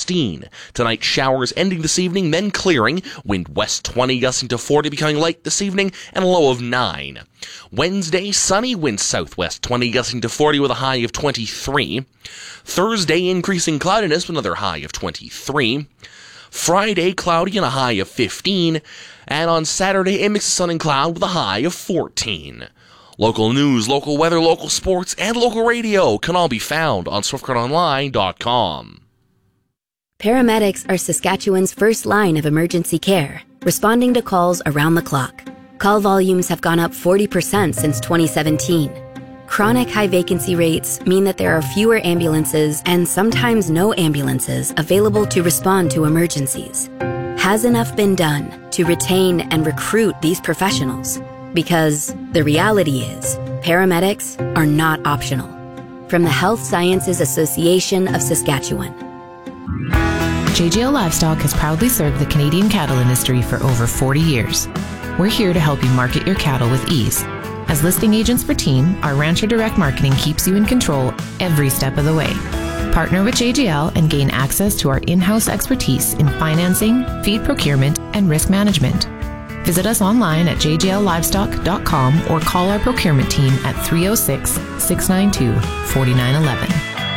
16. Tonight, showers ending this evening, then clearing. Wind west 20, gusting to 40, becoming light this evening, and a low of 9. Wednesday, sunny, wind southwest 20, gusting to 40 with a high of 23. Thursday, increasing cloudiness with another high of 23. Friday, cloudy and a high of 15. And on Saturday, a mix of sun and cloud with a high of 14. Local news, local weather, local sports, and local radio can all be found on SwiftCurrentOnline.com. Paramedics are Saskatchewan's first line of emergency care, responding to calls around the clock. Call volumes have gone up 40% since 2017. Chronic high vacancy rates mean that there are fewer ambulances and sometimes no ambulances available to respond to emergencies. Has enough been done to retain and recruit these professionals? Because the reality is, paramedics are not optional. From the Health Sciences Association of Saskatchewan. JGL Livestock has proudly served the Canadian cattle industry for over 40 years. We're here to help you market your cattle with ease. As listing agents for Team, our Rancher Direct Marketing keeps you in control every step of the way. Partner with JGL and gain access to our in-house expertise in financing, feed procurement, and risk management. Visit us online at jgllivestock.com or call our procurement team at 306-692-4911.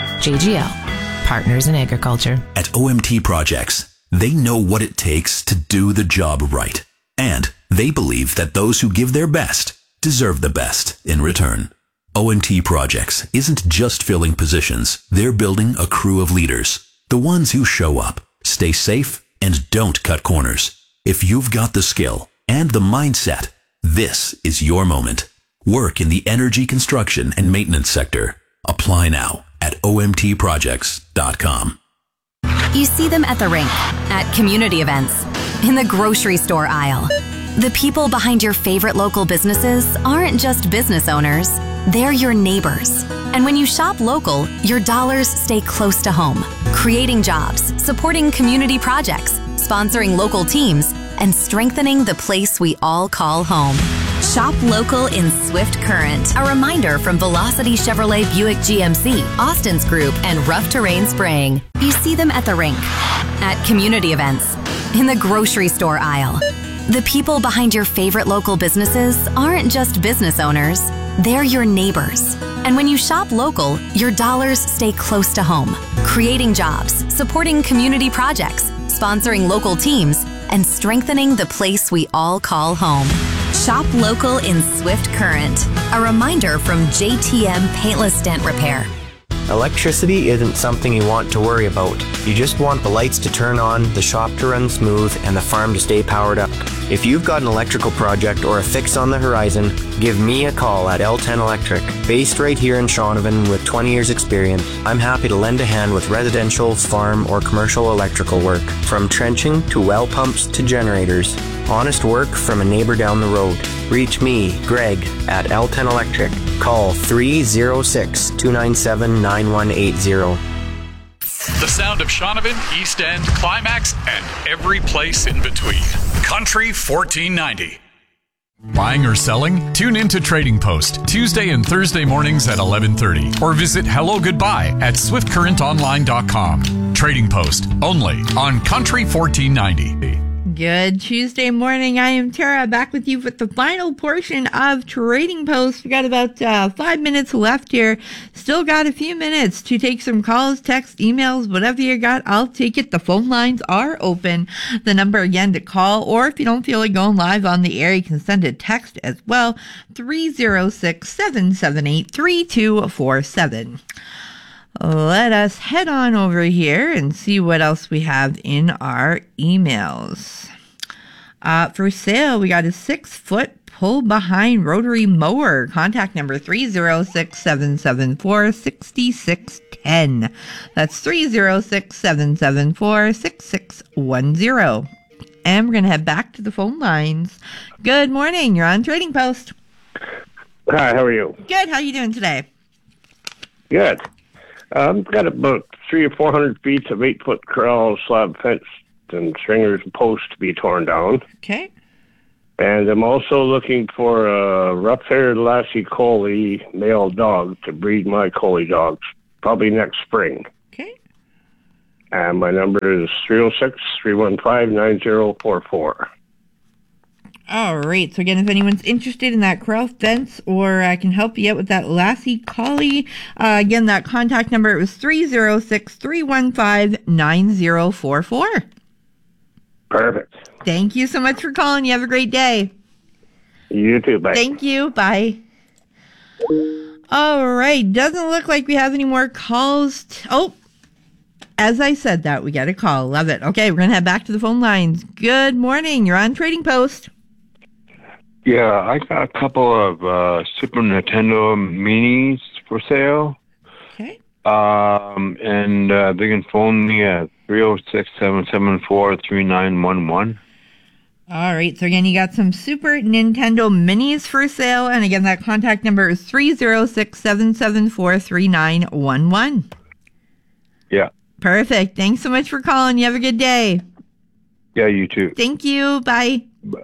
JGL, Partners in Agriculture. At OMT Projects, they know what it takes to do the job right. And they believe that those who give their best deserve the best in return. OMT Projects isn't just filling positions, they're building a crew of leaders. The ones who show up, stay safe, and don't cut corners. If you've got the skill and the mindset, this is your moment. Work in the energy construction and maintenance sector. Apply now at omtprojects.com. You see them at the rink, at community events, in the grocery store aisle. The people behind your favorite local businesses aren't just business owners, they're your neighbors. And when you shop local, your dollars stay close to home, creating jobs, supporting community projects, sponsoring local teams, and strengthening the place we all call home. Shop local in Swift Current. A reminder from Velocity Chevrolet Buick GMC, Austin's Group, and Rough Terrain Spraying. You see them at the rink, at community events, in the grocery store aisle. The people behind your favorite local businesses aren't just business owners, they're your neighbors. And when you shop local, your dollars stay close to home, creating jobs, supporting community projects, sponsoring local teams, and strengthening the place we all call home. Shop local in Swift Current. A reminder from JTM Paintless Dent Repair. Electricity isn't something you want to worry about. You just want the lights to turn on, the shop to run smooth, and the farm to stay powered up. If you've got an electrical project or a fix on the horizon, give me a call at L10 Electric. Based right here in Shaunavon with 20 years experience, I'm happy to lend a hand with residential, farm, or commercial electrical work. From trenching to well pumps to generators. Honest work from a neighbor down the road. Reach me, Greg, at L10 Electric. Call 306-297-9180. The sound of Shaunavon, East End, Climax, and every place in between. Country 1490. Buying or selling? Tune in to Trading Post, Tuesday and Thursday mornings at 11:30. Or visit Hello Goodbye at SwiftCurrentOnline.com. Trading Post, only on Country 1490. Good Tuesday morning. I am Tara, back with you with the final portion of Trading Post. We got about 5 minutes left here. Still got a few minutes to take some calls, text, emails, whatever you got. I'll take it. The phone lines are open. The number again to call, or if you don't feel like going live on the air, you can send a text as well. 306-778-3247. Let us head on over here and see what else we have in our emails. For sale, we got a 6-foot pull-behind rotary mower. Contact number 306-774-6610. That's 306-774-6610. And we're going to head back to the phone lines. Good morning. You're on Trading Post. Hi, how are you? Good. How are you doing today? Good. I've got about 300 or 400 feet of 8-foot corral slab fence and stringers and posts to be torn down. Okay. And I'm also looking for a rough-haired Lassie Collie male dog to breed my Collie dogs, probably next spring. Okay. And my number is 306-315-9044. All right. So again, if anyone's interested in that corral fence, or I can help you out with that Lassie Collie, again, that contact number was 306-315-9044. Perfect. Thank you so much for calling. You have a great day. You too. Bye. Thank you. Bye. All right. Doesn't look like we have any more calls. As I said that, we got a call. Love it. Okay, we're going to head back to the phone lines. Good morning. You're on Trading Post. Yeah, I got a couple of Super Nintendo Minis for sale. Okay. And they can phone me at 306-774-3911. All right. So again, you got some Super Nintendo Minis for sale. And again, that contact number is 306-774-3911. Yeah. Perfect. Thanks so much for calling. You have a good day. Yeah, you too. Thank you. Bye. Bye.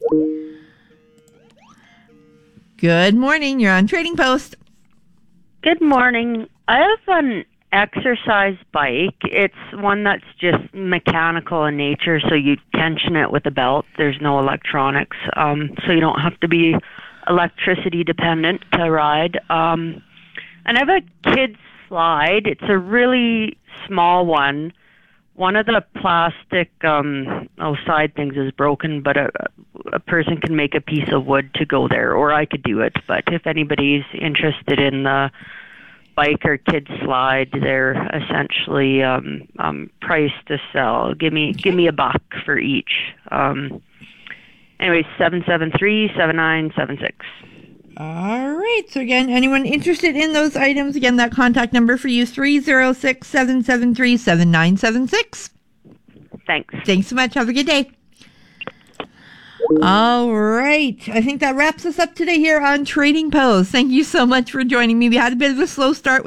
Good morning. You're on Trading Post. Good morning. I have an exercise bike. It's one that's just mechanical in nature, so you tension it with a belt. There's no electronics, so you don't have to be electricity dependent to ride. And I have a kid's slide. It's a really small one. One of the plastic side things is broken, but a person can make a piece of wood to go there, or I could do it. But if anybody's interested in the bike or kid slide, they're essentially priced to sell. Give me $1 for each. Anyways, 773-7976. All right. So again, anyone interested in those items, again, that contact number for you is 306-773-7976. Thanks. Thanks so much. Have a good day. All right. I think that wraps us up today here on Trading Post. Thank you so much for joining me. We had a bit of a slow start with